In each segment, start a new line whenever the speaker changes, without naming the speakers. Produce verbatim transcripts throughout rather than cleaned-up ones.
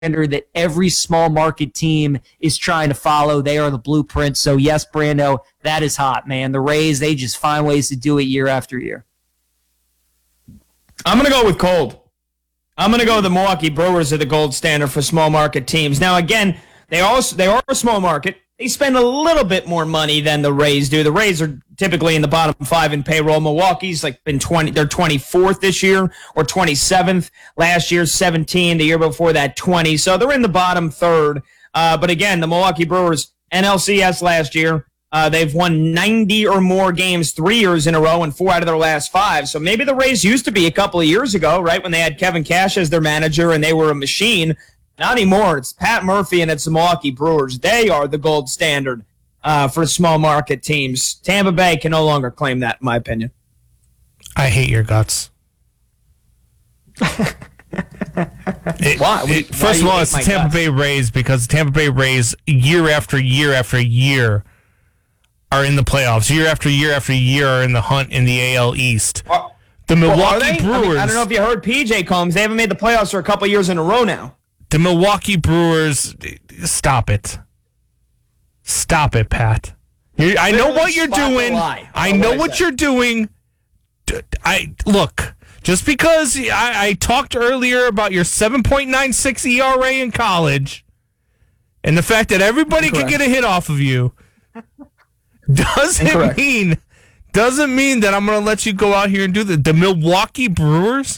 that every small market team is trying to follow. They are the blueprint. So yes, Brando, that is hot, man. The Rays, they just find ways to do it year after year.
I'm going to go with cold. I'm going to go with the Milwaukee Brewers are the gold standard for small market teams. Now, again, they also they are a small market. They spend a little bit more money than the Rays do. The Rays are typically in the bottom five in payroll. Milwaukee's like been twenty. They're twenty-fourth this year or twenty-seventh. Last year, seventeen. The year before that, twenty. So they're in the bottom third. Uh, but again, the Milwaukee Brewers, N L C S last year, uh, they've won ninety or more games three years in a row and four out of their last five. So maybe the Rays used to be a couple of years ago, right, when they had Kevin Cash as their manager and they were a machine. Not anymore. It's Pat Murphy and it's the Milwaukee Brewers. They are the gold standard uh, for small market teams. Tampa Bay can no longer claim that, in my opinion.
I hate your guts. it,
Why?
It, first of all, it's the Tampa guts? Bay Rays because the Tampa Bay Rays, year after year after year, are in the playoffs. Year after year after year are in the hunt in the A L East. Uh, the Milwaukee
well,
Brewers.
I, mean, I don't know if you heard P J Combs. They haven't made the playoffs for a couple years in a row now.
The Milwaukee Brewers, stop it. Stop it, Pat. You're, I know what you're doing. I know what you're doing. I look, just because I, I talked earlier about your seven point nine six E R A in college and the fact that everybody Incorrect. can get a hit off of you doesn't Incorrect. mean doesn't mean that I'm going to let you go out here and do the, the Milwaukee Brewers.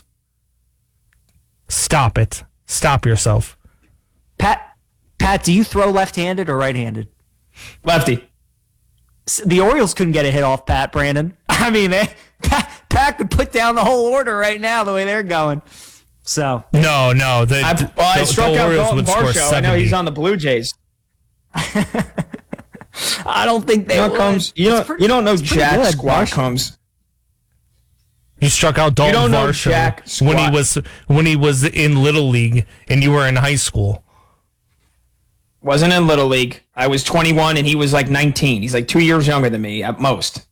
Stop it. Stop yourself.
Pat, Pat, do you throw left-handed or right-handed?
Lefty.
The Orioles couldn't get a hit off Pat, Brandon. I mean, they, Pat, Pat could put down the whole order right now the way they're going. So
No, no. The,
I, well, I
the,
struck
the
out
Orioles
Dalton
would score
Varsho.
seventy.
I know he's on the Blue Jays.
I don't think they
you know,
would.
Combs, you, don't, pretty, you don't know Jack good, Squat Combs.
He struck out Dalton Varsho when he was when he was in Little League and you were in high school.
Wasn't in Little League. I was twenty-one and he was like nineteen. He's like two years younger than me at most.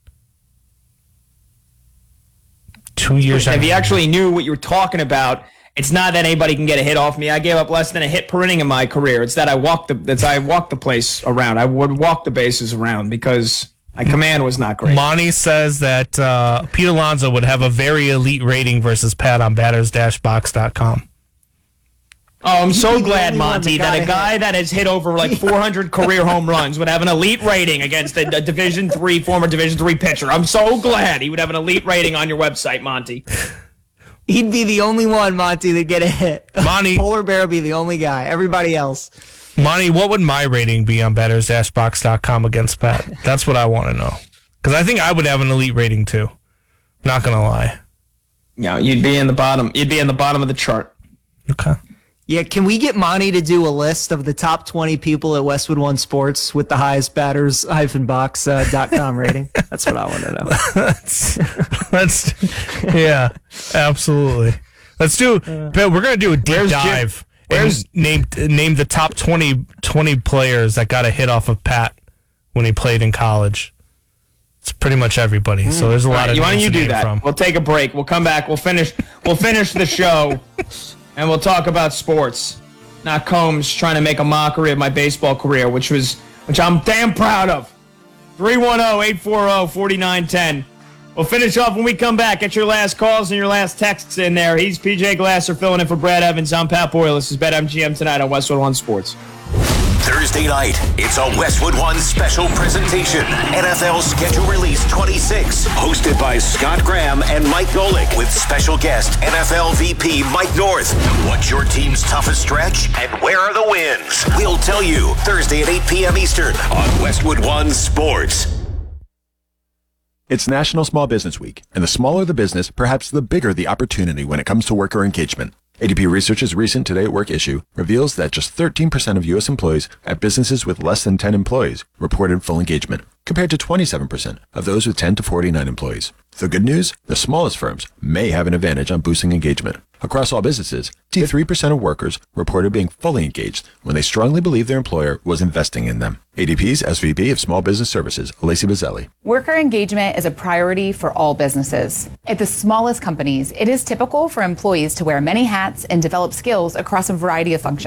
Two years.
If you actually knew what you were talking about, it's not that anybody can get a hit off me. I gave up less than a hit per inning in my career. It's that I walked the that's I walked the place around. I would walk the bases around because my command was not great.
Monty says that uh, Pete Alonso would have a very elite rating versus Pat on batters dash box dot com.
Oh, I'm so glad, Monty, that a guy hit. that has hit over like four hundred career home runs would have an elite rating against a, a Division three, former Division three pitcher. I'm so glad he would have an elite rating on your website, Monty.
He'd be the only one, Monty, to get a hit.
Monty.
Polar Bear would be the only guy. Everybody else.
Monty, what would my rating be on batters dash box dot com against Pat? That's what I want to know. Because I think I would have an elite rating too. Not going to lie.
Yeah, you'd be in the bottom. You'd be in the bottom of the chart.
Okay.
Yeah, can we get Monty to do a list of the top twenty people at Westwood One Sports with the highest batters box dot com uh, rating? That's what I want to know.
that's, that's, yeah, absolutely. Let's do, uh, we're going to do a deep where's dive Jim, where's, and name, name the top twenty, twenty players that got a hit off of Pat when he played in college. It's pretty much everybody. Mm. So there's a lot right, of
why don't you do that?
From.
We'll take a break. We'll come back. We'll finish, we'll finish the show. And we'll talk about sports, not Combs trying to make a mockery of my baseball career, which was, which I'm damn proud of. three one zero, eight four zero, four nine one zero. We'll finish off when we come back. Get your last calls and your last texts in there. He's P J Glasser filling in for Brad Evans. I'm Pat Boyle. This is BetMGM tonight on Westwood One Sports.
Thursday night, it's a Westwood One special presentation. N F L Schedule Release twenty-six, hosted by Scott Graham and Mike Golick, with special guest N F L V P Mike North. What's your team's toughest stretch, and where are the wins? We'll tell you Thursday at eight p.m. Eastern on Westwood One Sports.
It's National Small Business Week, and the smaller the business, perhaps the bigger the opportunity when it comes to worker engagement. A D P Research's recent Today at Work issue reveals that just thirteen percent of U S employees at businesses with less than ten employees reported full engagement. compared to twenty-seven percent of those with ten to forty-nine employees. The good news, the smallest firms may have an advantage on boosting engagement. Across all businesses, eighty-three percent of workers reported being fully engaged when they strongly believed their employer was investing in them. A D P's S V P of Small Business Services, Lacey Bazzelli.
Worker engagement is a priority for all businesses. At the smallest companies, it is typical for employees to wear many hats and develop skills across a variety of functions.